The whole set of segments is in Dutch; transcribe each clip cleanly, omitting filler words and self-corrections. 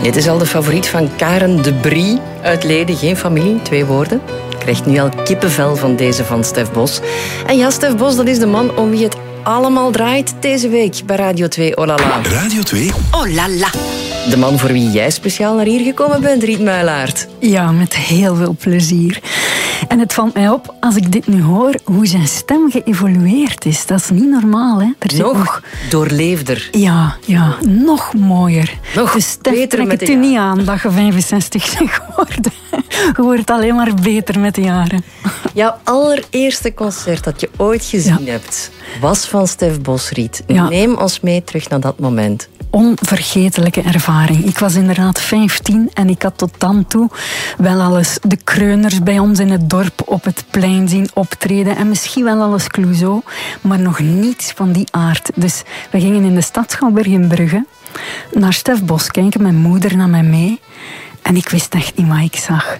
Dit is al de favoriet van Karen de Brie uit Leden. Geen familie, 2 woorden. Krijgt nu al kippenvel van deze van Stef Bos. En ja, Stef Bos, dat is de man om wie het allemaal draait deze week bij Radio 2 Oh La La. Radio 2 Oh La La. De man voor wie jij speciaal naar hier gekomen bent, Riet Muilaert. Ja, met heel veel plezier. En het valt mij op, als ik dit nu hoor, hoe zijn stem geëvolueerd is. Dat is niet normaal, hè? Nog doorleefder. Ja, nog mooier. Nog dus Stef, beter trek met de het u jaren. niet aan dat je 65 bent geworden. Je wordt alleen maar beter met de jaren. Jouw allereerste concert dat je ooit gezien hebt, was van Stef Bos, Riet. Ja. Neem ons mee terug naar dat moment. Onvergetelijke ervaring. Ik was inderdaad 15 en ik had tot dan toe wel alles de kreuners bij ons in het dorp op het plein zien optreden en misschien wel alles Clouseau, maar nog niets van die aard. Dus we gingen in de Stadsschouwburg in Brugge naar Stef Bos kijken. Mijn moeder nam mij mee en ik wist echt niet wat ik zag.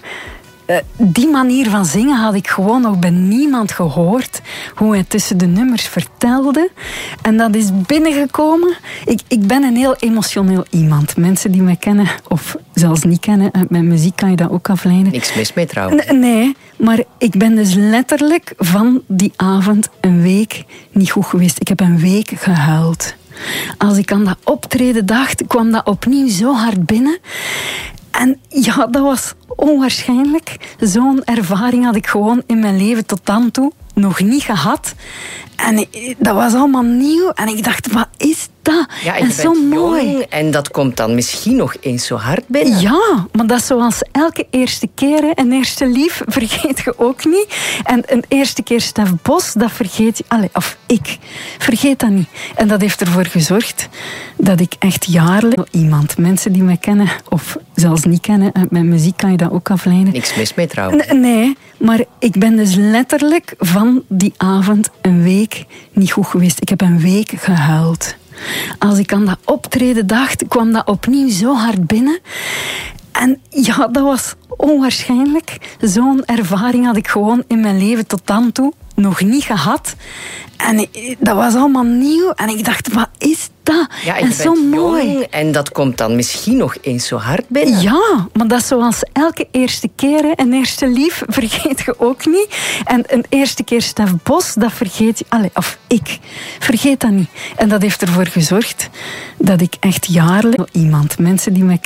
Die manier van zingen had ik gewoon nog bij niemand gehoord. Hoe hij tussen de nummers vertelde. En dat is binnengekomen. Ik ben een heel emotioneel iemand. Mensen die mij kennen, of zelfs niet kennen, uit mijn muziek kan je dat ook afleiden. Niks mis mee trouwens. Nee, maar ik ben dus letterlijk van die avond een week niet goed geweest. Ik heb een week gehuild. Als ik aan dat optreden dacht, kwam dat opnieuw zo hard binnen. En ja, dat was onwaarschijnlijk. Zo'n ervaring had ik gewoon in mijn leven tot dan toe nog niet gehad. En dat was allemaal nieuw. En ik dacht, wat is dat? Ja, en je zo bent mooi. jong en dat komt dan misschien nog eens zo hard binnen. Ja, maar dat is zoals elke eerste keer. Hè. Een eerste lief vergeet je ook niet. En een eerste keer Stef Bos, dat vergeet je. Of ik vergeet dat niet. En dat heeft ervoor gezorgd dat ik echt jaarlijks iemand, mensen die mij kennen, of zelfs niet kennen, uit mijn muziek kan je dat ook afleiden. Niks mis mee trouwens. Nee, maar ik ben dus letterlijk van die avond een week niet goed geweest. Ik heb een week gehuild. Als ik aan dat optreden dacht, kwam dat opnieuw zo hard binnen. En ja, dat was onwaarschijnlijk. Zo'n ervaring had ik gewoon in mijn leven tot dan toe nog niet gehad. En dat was allemaal nieuw. En ik dacht, wat is dat? Ja, en je zo bent mooi. jong en dat komt dan misschien nog eens zo hard binnen. Ja, maar dat is zoals elke eerste keer. Hè. Een eerste lief vergeet je ook niet. En een eerste keer Stef Bos, dat vergeet je. Of ik vergeet dat niet. En dat heeft ervoor gezorgd dat ik echt jaarlijks iemand, mensen die mij